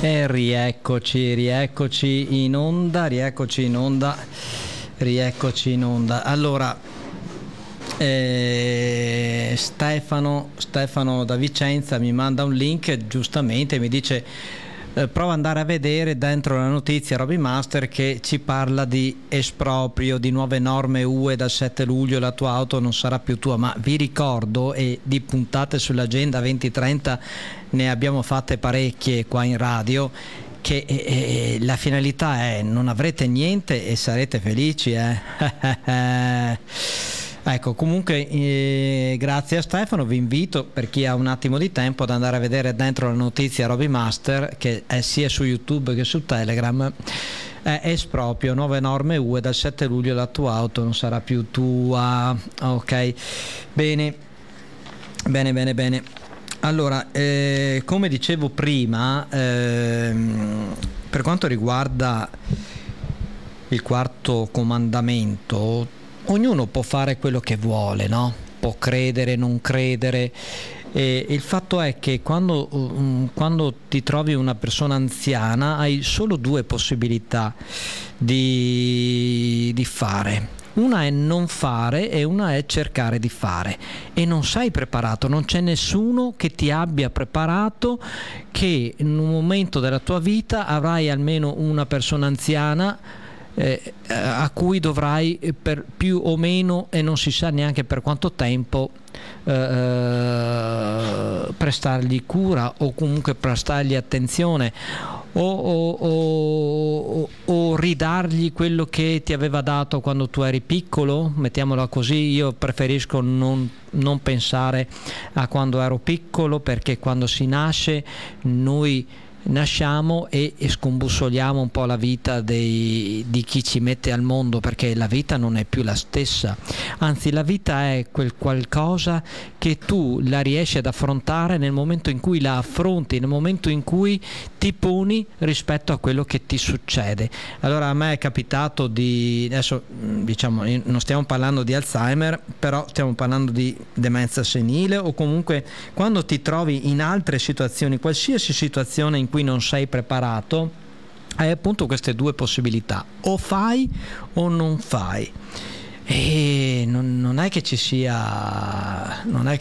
E rieccoci in onda. Allora, Stefano da Vicenza mi manda un link, giustamente mi dice prova ad andare a vedere dentro la notizia Roby Master che ci parla di esproprio, di nuove norme UE dal 7 luglio, la tua auto non sarà più tua, ma vi ricordo, e di puntate sull'agenda 2030 ne abbiamo fatte parecchie qua in radio, che la finalità è non avrete niente e sarete felici, Ecco, comunque grazie a Stefano, vi invito, per chi ha un attimo di tempo, ad andare a vedere dentro la notizia Roby Master, che è sia su YouTube che su Telegram. È esproprio, nuove norme UE, dal 7 luglio la tua auto non sarà più tua. Ok, bene. Allora, come dicevo prima, per quanto riguarda il quarto comandamento, ognuno può fare quello che vuole, no? Può credere, non credere. E il fatto è che quando ti trovi una persona anziana hai solo due possibilità di fare. Una è non fare e una è cercare di fare, e non sei preparato, non c'è nessuno che ti abbia preparato che in un momento della tua vita avrai almeno una persona anziana a cui dovrai per più o meno, e non si sa neanche per quanto tempo, prestargli cura o comunque prestargli attenzione o ridargli quello che ti aveva dato quando tu eri piccolo, mettiamola così. Io preferisco non pensare a quando ero piccolo, perché quando si nasce noi nasciamo e scombussoliamo un po' la vita di chi ci mette al mondo, perché la vita non è più la stessa, anzi la vita è quel qualcosa che tu la riesci ad affrontare nel momento in cui la affronti, nel momento in cui ti poni rispetto a quello che ti succede. Allora a me è capitato adesso diciamo non stiamo parlando di Alzheimer, però stiamo parlando di demenza senile, o comunque quando ti trovi in altre situazioni, qualsiasi situazione in cui non sei preparato, hai appunto queste due possibilità: o fai o non fai. E non è che ci sia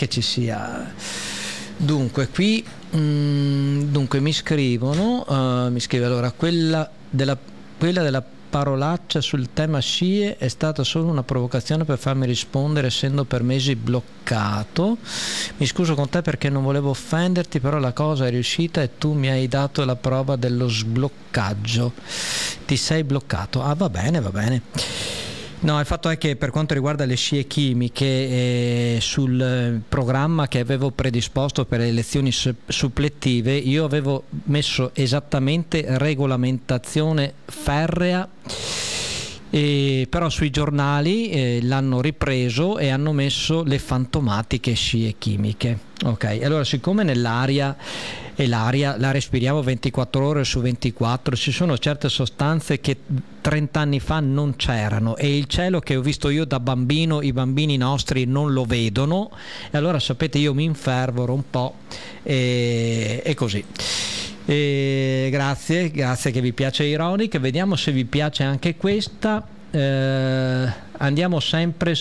dunque qui mi scrivono allora quella della parolaccia sul tema scie è stata solo una provocazione per farmi rispondere, essendo per mesi bloccato. Mi scuso con te perché non volevo offenderti, però la cosa è riuscita e tu mi hai dato la prova dello sbloccaggio. Ti sei bloccato. Va bene. No, il fatto è che per quanto riguarda le scie chimiche, sul programma che avevo predisposto per le lezioni supplettive, io avevo messo esattamente regolamentazione ferrea, però sui giornali l'hanno ripreso e hanno messo le fantomatiche scie chimiche. Ok, allora siccome nell'aria, e l'aria la respiriamo 24 ore su 24, ci sono certe sostanze che 30 anni fa non c'erano, e il cielo che ho visto io da bambino i bambini nostri non lo vedono, e allora sapete io mi infervoro un po' e così. Grazie che vi piace Ironic. Vediamo se vi piace anche questa. Andiamo sempre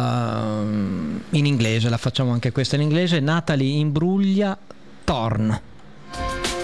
in inglese, la facciamo anche questa in inglese. Natalie imbruglia Thorn.